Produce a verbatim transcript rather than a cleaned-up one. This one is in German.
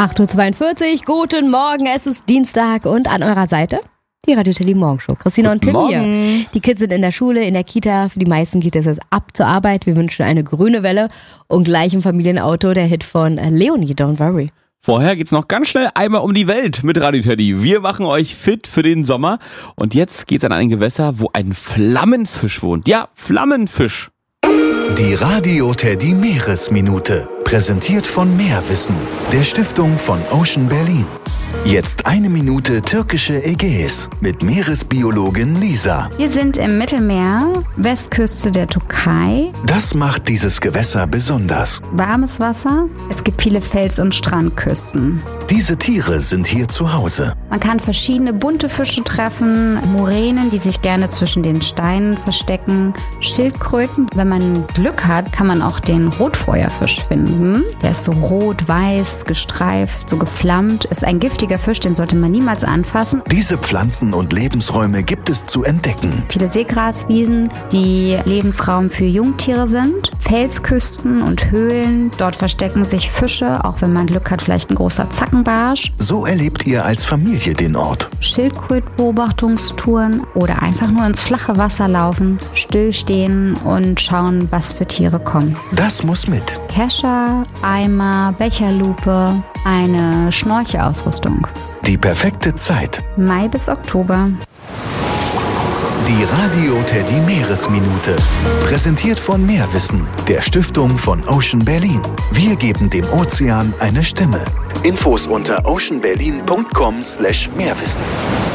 acht Uhr zweiundvierzig, guten Morgen, es ist Dienstag und an eurer Seite die Radio Teddy Morgenshow. Christina und Tim hier. Die Kids sind in der Schule, in der Kita, für die meisten geht es jetzt ab zur Arbeit. Wir wünschen eine grüne Welle und gleich im Familienauto der Hit von Leonie, Don't Worry. Vorher geht's noch ganz schnell einmal um die Welt mit Radio Teddy. Wir machen euch fit für den Sommer und jetzt geht's an ein Gewässer, wo ein Flammenfisch wohnt. Ja, Flammenfisch. Die Radio Teddy Meeresminute, präsentiert von Meerwissen, der Stiftung von Ocean Berlin. Jetzt eine Minute türkische Ägäis mit Meeresbiologin Lisa. Wir sind im Mittelmeer, Westküste der Türkei. Das macht dieses Gewässer besonders. Warmes Wasser, es gibt viele Fels- und Strandküsten. Diese Tiere sind hier zu Hause. Man kann verschiedene bunte Fische treffen, Muränen, die sich gerne zwischen den Steinen verstecken, Schildkröten. Wenn man Glück hat, kann man auch den Rotfeuerfisch finden. Der ist so rot-weiß, gestreift, so geflammt, ist ein giftiger Fisch, den sollte man niemals anfassen. Diese Pflanzen und Lebensräume gibt es zu entdecken. Viele Seegraswiesen, die Lebensraum für Jungtiere sind. Felsküsten und Höhlen, dort verstecken sich Fische, auch wenn man Glück hat, vielleicht ein großer Zackenbarsch. So erlebt ihr als Familie den Ort. Schildkrötenbeobachtungstouren oder einfach nur ins flache Wasser laufen, stillstehen und schauen, was für Tiere kommen. Das muss mit. Kescher, Eimer, Becherlupe, eine Schnorchelausrüstung. Die perfekte Zeit. Mai bis Oktober. Die Radio Teddy Meeresminute, präsentiert von Meerwissen, der Stiftung von Ocean Berlin. Wir geben dem Ozean eine Stimme. Infos unter oceanberlin punkt com slash Meerwissen.